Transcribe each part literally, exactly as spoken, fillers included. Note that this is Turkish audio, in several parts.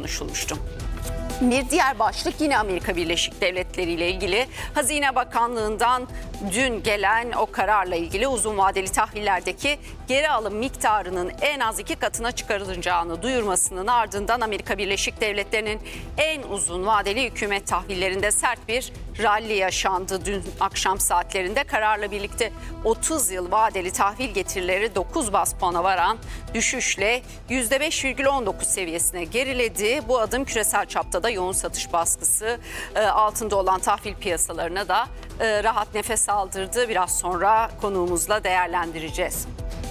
konuşulmuştu. Bir diğer başlık yine Amerika Birleşik Devletleri ile ilgili. Hazine Bakanlığı'ndan dün gelen o kararla ilgili uzun vadeli tahvillerdeki geri alım miktarının en az iki katına çıkarılacağını duyurmasının ardından Amerika Birleşik Devletleri'nin en uzun vadeli hükümet tahvillerinde sert bir ralli yaşandı. Dün akşam saatlerinde kararla birlikte otuz yıl vadeli tahvil getirileri dokuz baz puana varan düşüşle yüzde beş virgül on dokuz seviyesine geriledi. Bu adım küresel çapta da yoğun satış baskısı altında olan tahvil piyasalarına da rahat nefes aldırdı. Biraz sonra konuğumuzla değerlendireceğiz.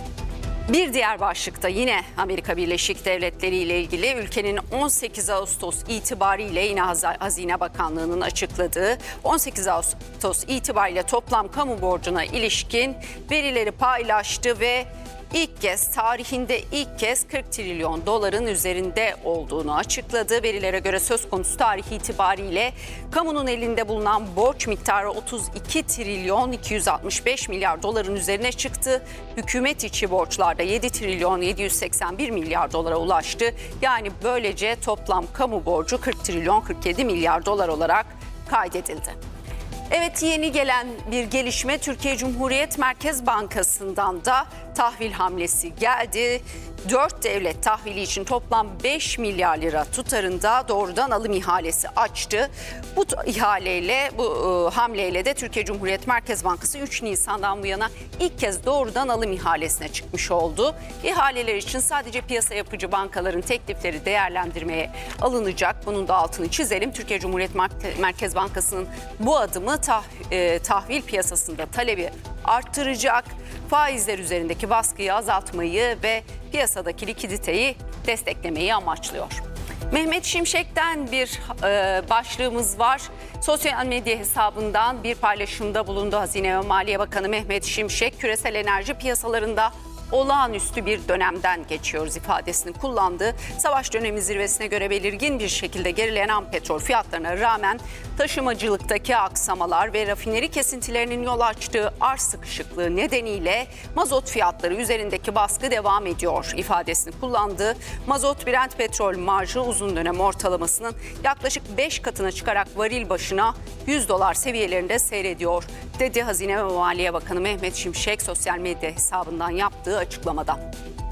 Bir diğer başlıkta yine Amerika Birleşik Devletleri ile ilgili ülkenin on sekiz Ağustos itibariyle yine Hazine Bakanlığı'nın açıkladığı on sekiz Ağustos itibariyle toplam kamu borcuna ilişkin verileri paylaştı ve İlk kez tarihinde ilk kez kırk trilyon doların üzerinde olduğunu açıkladı. Verilere göre söz konusu tarih itibariyle kamunun elinde bulunan borç miktarı otuz iki trilyon iki yüz altmış beş milyar doların üzerine çıktı. Hükümet içi borçlarda yedi trilyon yedi yüz seksen bir milyar dolara ulaştı. Yani böylece toplam kamu borcu kırk trilyon kırk yedi milyar dolar olarak kaydedildi. Evet, yeni gelen bir gelişme Türkiye Cumhuriyet Merkez Bankası'ndan da tahvil hamlesi geldi. Dört devlet tahvili için toplam beş milyar lira tutarında doğrudan alım ihalesi açtı. Bu ihaleyle, bu e, hamleyle de Türkiye Cumhuriyet Merkez Bankası üç Nisan'dan bu yana ilk kez doğrudan alım ihalesine çıkmış oldu. İhaleler için sadece piyasa yapıcı bankaların teklifleri değerlendirmeye alınacak. Bunun da altını çizelim. Türkiye Cumhuriyet Merkez Bankası'nın bu adımı tah, e, tahvil piyasasında talebi arttıracak, faizler üzerindeki baskıyı azaltmayı ve piyasadaki likiditeyi desteklemeyi amaçlıyor. Mehmet Şimşek'ten bir e, başlığımız var. Sosyal medya hesabından bir paylaşımda bulundu Hazine ve Maliye Bakanı Mehmet Şimşek. Küresel enerji piyasalarında olağanüstü bir dönemden geçiyoruz ifadesini kullandı. Savaş dönemi zirvesine göre belirgin bir şekilde gerileyen ham petrol fiyatlarına rağmen taşımacılıktaki aksamalar ve rafineri kesintilerinin yol açtığı arz sıkışıklığı nedeniyle mazot fiyatları üzerindeki baskı devam ediyor ifadesini kullandı. Mazot Brent petrol marjı uzun dönem ortalamasının yaklaşık beş katına çıkarak varil başına yüz dolar seviyelerinde seyrediyor, dedi Hazine ve Maliye Bakanı Mehmet Şimşek sosyal medya hesabından yaptığı açıklamada.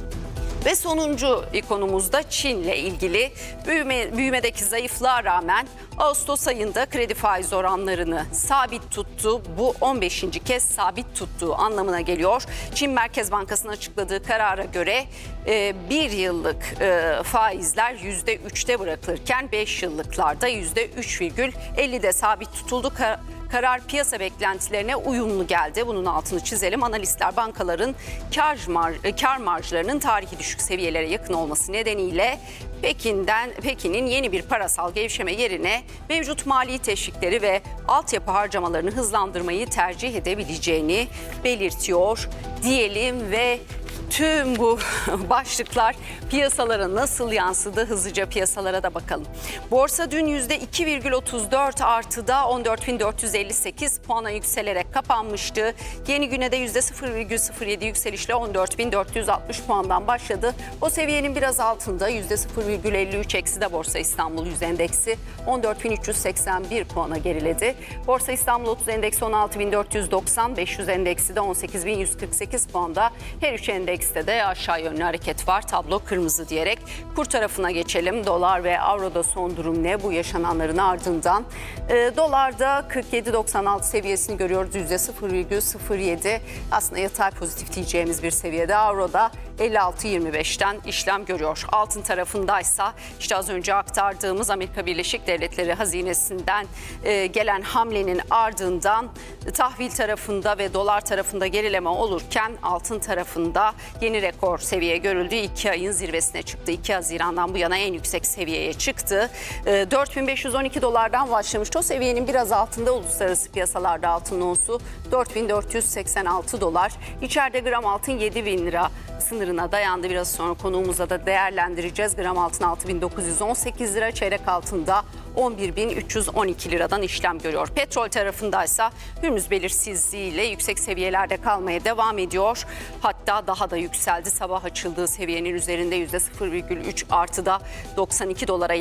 Ve sonuncu konumuzda Çin'le ilgili büyüme, büyümedeki zayıflığa rağmen Ağustos ayında kredi faiz oranlarını sabit tuttu. Bu on beşinci kez sabit tuttuğu anlamına geliyor. Çin Merkez Bankası'nın açıkladığı karara göre e, bir yıllık e, faizler yüzde üçte bırakılırken beş yıllıklarda yüzde üç virgül ellide sabit tutuldu. Karar piyasa beklentilerine uyumlu geldi. Bunun altını çizelim. Analistler bankaların kar, mar kar marjlarının tarihi düşük seviyelere yakın olması nedeniyle Pekin'den Pekin'in yeni bir parasal gevşeme yerine mevcut mali teşvikleri ve altyapı harcamalarını hızlandırmayı tercih edebileceğini belirtiyor diyelim ve tüm bu başlıklar piyasalara nasıl yansıdı? Hızlıca piyasalara da bakalım. Borsa dün yüzde iki virgül otuz dört artıda on dört bin dört yüz elli sekiz puana yükselerek kapanmıştı. Yeni güne de yüzde sıfır virgül sıfır yedi yükselişle on dört bin dört yüz altmış puandan başladı. O seviyenin biraz altında yüzde sıfır virgül elli üç eksi de Borsa İstanbul yüz endeksi on dört bin üç yüz seksen bir puana geriledi. Borsa İstanbul otuz endeksi on altı bin dört yüz doksan, beş yüz endeksi de on sekiz bin yüz kırk sekiz puanda. Her üç endeks de aşağı yönlü hareket var. Tablo kırmızı diyerek kur tarafına geçelim. Dolar ve avroda son durum ne? Bu yaşananların ardından e, dolarda kırk yedi doksan altı seviyesini görüyoruz. yüzde sıfır virgül sıfır yedi aslında yatay pozitif diyeceğimiz bir seviyede. Avroda elli altı yirmi beşten işlem görüyor. Altın tarafındaysa işte az önce aktardığımız Amerika Birleşik Devletleri hazinesinden e, gelen hamlenin ardından tahvil tarafında ve dolar tarafında gerileme olurken altın tarafında yeni rekor seviye görüldü. iki ayın zirvesine çıktı. iki Haziran'dan bu yana en yüksek seviyeye çıktı. E, dört bin beş yüz on iki dolardan başlamıştı. O seviyenin biraz altında uluslararası piyasalarda altın onsu dört bin dört yüz seksen altı dolar. İçeride gram altın yedi bin lira sınırına dayandı. Biraz sonra konuğumuza da değerlendireceğiz. Gram altın altı bin dokuz yüz on sekiz lira, çeyrek altında on bir bin üç yüz on iki liradan işlem görüyor. Petrol tarafındaysa Hürmüz belirsizliğiyle yüksek seviyelerde kalmaya devam ediyor. Hatta daha da yükseldi. Sabah açıldığı seviyenin üzerinde yüzde sıfır virgül üç artıda doksan iki dolara